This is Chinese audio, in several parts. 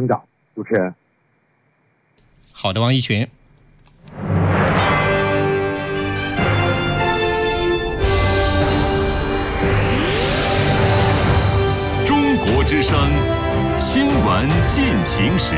增长。主持人。 好的，王一群。 中国之声新闻进行时。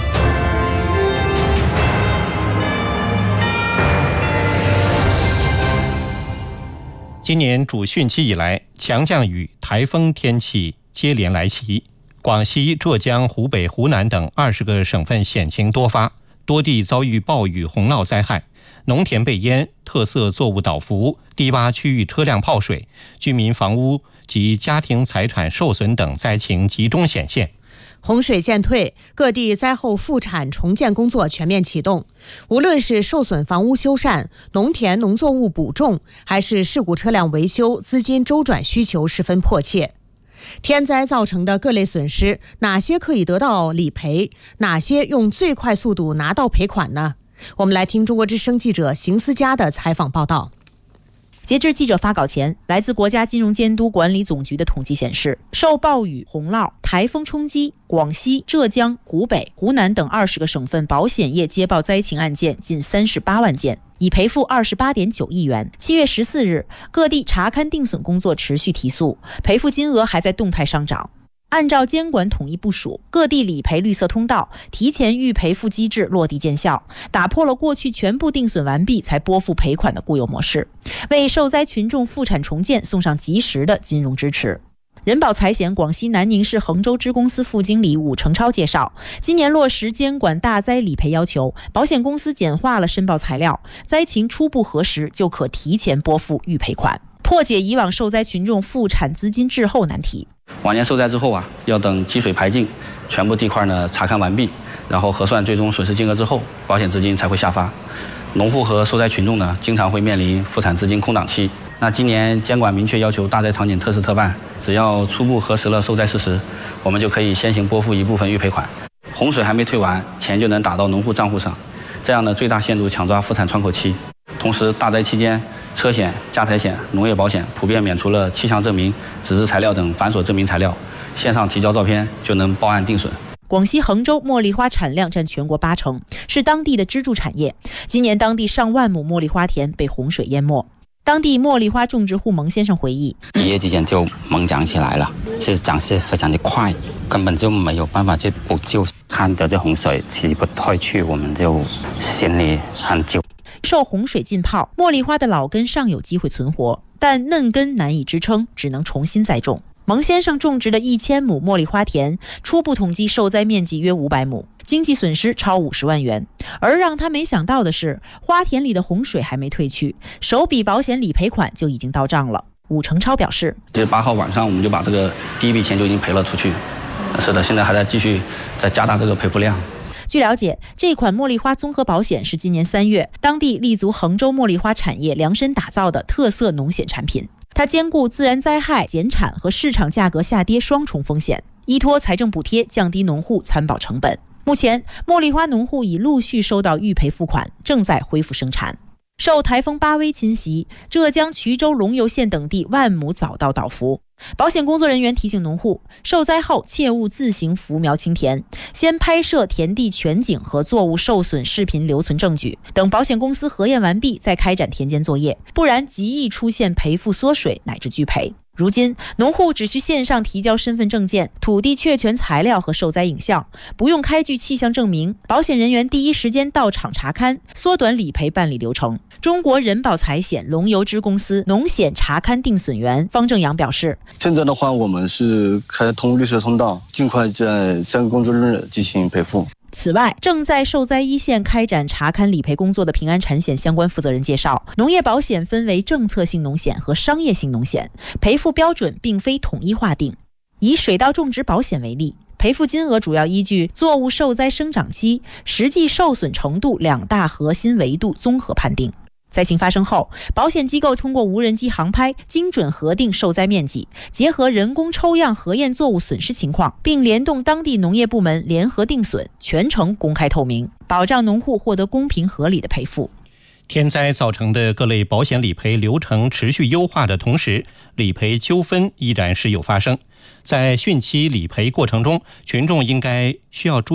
今年主汛期以来，强降雨、台风天气接连来袭，广西、浙江、湖北、湖南等20个省份险情多发，多地遭遇暴雨洪涝灾害，农田被淹，特色作物倒伏，低洼区域车辆泡水，居民房屋及家庭财产受损等灾情集中显现。 洪水渐退，各地灾后复产重建工作全面启动。无论是受损房屋修缮、农田农作物补种，还是事故车辆维修，资金周转需求十分迫切。天灾造成的各类损失，哪些可以得到理赔？哪些用最快速度拿到赔款呢？我们来听中国之声记者邢思佳的采访报道。 截至记者发稿前，来自国家金融监督管理总局的统计显示，受暴雨、洪涝、台风冲击，广西、浙江、湖北、湖南等20个省份保险业接报灾情案件近38万件，已赔付28.9亿元。7月14日，各地查勘定损工作持续提速，赔付金额还在动态上涨。按照监管统一部署，各地理赔绿色通道、提前预赔付机制落地见效，打破了过去全部定损完毕才拨付赔款的固有模式，为受灾群众复产重建送上及时的金融支持。人保财险广西南宁市衡州支公司副经理武成超介绍，今年落实监管大灾理赔要求，保险公司简化了申报材料，灾情初步核实就可提前拨付预赔款，破解以往受灾群众复产资金滞后难题。 往年受灾之后要等积水排尽，全部地块查勘完毕，然后核算最终损失金额之后，保险资金才会下发。农户和受灾群众经常会面临复产资金空档期。那今年监管明确要求大灾场景特事特办，只要初步核实了受灾事实，我们就可以先行拨付一部分预赔款。洪水还没退完，钱就能打到农户账户上，这样最大限度抢抓复产窗口期。同时，大灾期间，车险、家财险、农业保险普遍免除了气象证明、纸质材料等繁琐证明材料，线上提交照片就能报案定损。 广西衡州茉莉花产量占全国80%，是当地的支柱产业。今年当地上万亩茉莉花田被洪水淹没。当地茉莉花种植户蒙先生回忆， 一夜之间就猛长起来了，是长势非常的快，根本就没有办法去补救。看着这洪水起不退去，我们就心里很揪。 受洪水浸泡，茉莉花的老根尚有机会存活，但嫩根难以支撑，只能重新栽种。蒙先生种植的1000亩茉莉花田，初步统计受灾面积约500亩，经济损失超50万元。而让他没想到的是，花田里的洪水还没退去，首笔保险理赔款就已经到账了。武成超表示 ，8号晚上我们就把这个第一笔钱就已经赔了出去。是的，现在还在继续在加大这个赔付量。 据了解，这款茉莉花综合保险是今年3月当地立足衡州茉莉花产业量身打造的特色农险产品。它兼顾自然灾害、减产和市场价格下跌双重风险，依托财政补贴降低农户参保成本。目前，茉莉花农户已陆续收到预赔付款，正在恢复生产。受台风巴威侵袭，浙江衢州龙游县等地万亩早稻倒伏。保险工作人员提醒农户，受灾后切勿自行扶苗清田，先拍摄田地全景和作物受损视频留存证据，等保险公司核验完毕再开展田间作业，不然极易出现赔付缩水乃至拒赔。如今，农户只需线上提交身份证件、土地确权材料和受灾影像，不用开具气象证明，保险人员第一时间到场查勘，缩短理赔办理流程。中国人保财险龙游支公司农险查勘定损员方正阳表示， 现在的话，我们是开通绿色通道，尽快在3个工作日进行赔付。 此外，正在受灾一线开展查勘理赔工作的平安产险相关负责人介绍，农业保险分为政策性农险和商业性农险，赔付标准并非统一划定。以水稻种植保险为例，赔付金额主要依据作物受灾生长期、实际受损程度2大核心维度综合判定。灾情发生后，保险机构通过无人机航拍精准核定受灾面积，结合人工抽样核验作物损失情况，并联动当地农业部门联合定损，全程公开透明，保障农户获得公平合理的赔付。 天灾造成的各类保险理赔流程持续优化的同时，理赔纠纷依然时有发生。在汛期理赔过程中，群众需要注意